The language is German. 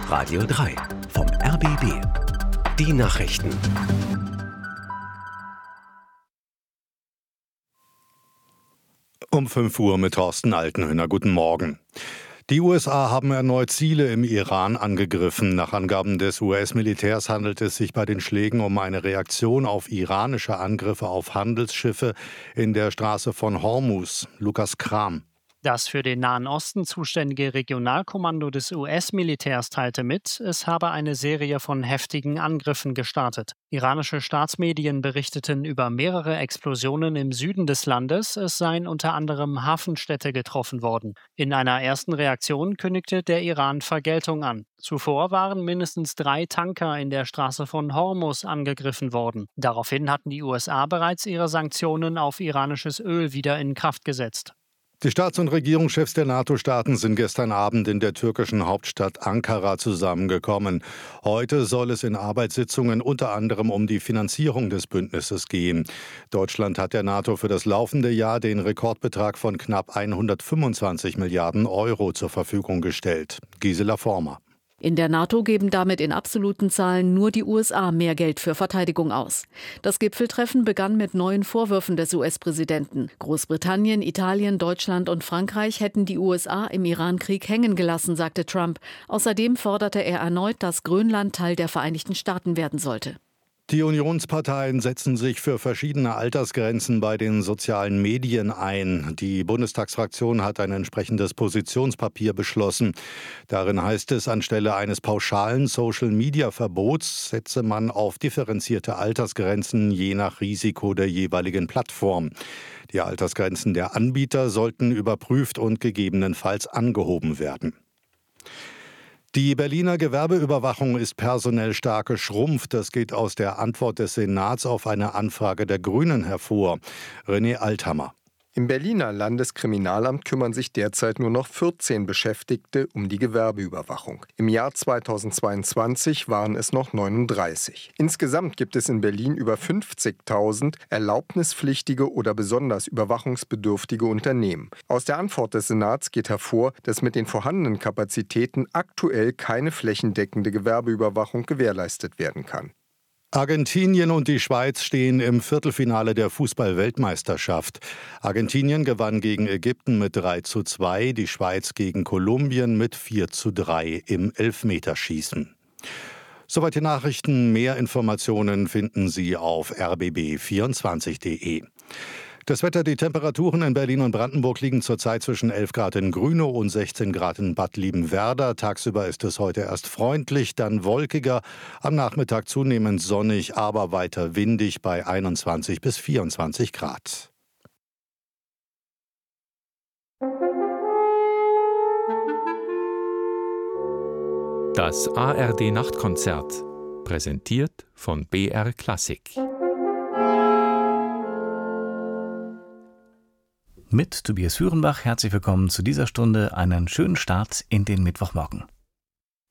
Radio 3 vom RBB. Die Nachrichten. Um 5 Uhr mit Thorsten Altenhöhner. Guten Morgen. Die USA haben erneut Ziele im Iran angegriffen. Nach Angaben des US-Militärs handelt es sich bei den Schlägen um eine Reaktion auf iranische Angriffe auf Handelsschiffe in der Straße von Hormuz. Lukas Kram. Das für den Nahen Osten zuständige Regionalkommando des US-Militärs teilte mit, es habe eine Serie von heftigen Angriffen gestartet. Iranische Staatsmedien berichteten über mehrere Explosionen im Süden des Landes, es seien unter anderem Hafenstädte getroffen worden. In einer ersten Reaktion kündigte der Iran Vergeltung an. Zuvor waren mindestens 3 Tanker in der Straße von Hormuz angegriffen worden. Daraufhin hatten die USA bereits ihre Sanktionen auf iranisches Öl wieder in Kraft gesetzt. Die Staats- und Regierungschefs der NATO-Staaten sind gestern Abend in der türkischen Hauptstadt Ankara zusammengekommen. Heute soll es in Arbeitssitzungen unter anderem um die Finanzierung des Bündnisses gehen. Deutschland hat der NATO für das laufende Jahr den Rekordbetrag von knapp 125 Milliarden Euro zur Verfügung gestellt. Gisela Former. In der NATO geben damit in absoluten Zahlen nur die USA mehr Geld für Verteidigung aus. Das Gipfeltreffen begann mit neuen Vorwürfen des US-Präsidenten. Großbritannien, Italien, Deutschland und Frankreich hätten die USA im Iran-Krieg hängen gelassen, sagte Trump. Außerdem forderte er erneut, dass Grönland Teil der Vereinigten Staaten werden sollte. Die Unionsparteien setzen sich für verschiedene Altersgrenzen bei den sozialen Medien ein. Die Bundestagsfraktion hat ein entsprechendes Positionspapier beschlossen. Darin heißt es, anstelle eines pauschalen Social-Media-Verbots setze man auf differenzierte Altersgrenzen je nach Risiko der jeweiligen Plattform. Die Altersgrenzen der Anbieter sollten überprüft und gegebenenfalls angehoben werden. Die Berliner Gewerbeüberwachung ist personell stark geschrumpft. Das geht aus der Antwort des Senats auf eine Anfrage der Grünen hervor. René Althammer. Im Berliner Landeskriminalamt kümmern sich derzeit nur noch 14 Beschäftigte um die Gewerbeüberwachung. Im Jahr 2022 waren es noch 39. Insgesamt gibt es in Berlin über 50.000 erlaubnispflichtige oder besonders überwachungsbedürftige Unternehmen. Aus der Antwort des Senats geht hervor, dass mit den vorhandenen Kapazitäten aktuell keine flächendeckende Gewerbeüberwachung gewährleistet werden kann. Argentinien und die Schweiz stehen im Viertelfinale der Fußball-Weltmeisterschaft. Argentinien gewann gegen Ägypten mit 3:2, die Schweiz gegen Kolumbien mit 4:3 im Elfmeterschießen. Soweit die Nachrichten. Mehr Informationen finden Sie auf rbb24.de. Das Wetter, die Temperaturen in Berlin und Brandenburg liegen zurzeit zwischen 11 Grad in Grünow und 16 Grad in Bad Liebenwerda. Tagsüber ist es heute erst freundlich, dann wolkiger, am Nachmittag zunehmend sonnig, aber weiter windig bei 21 bis 24 Grad. Das ARD-Nachtkonzert, präsentiert von BR Klassik. Mit Tobias Führenbach, herzlich willkommen zu dieser Stunde. Einen schönen Start in den Mittwochmorgen.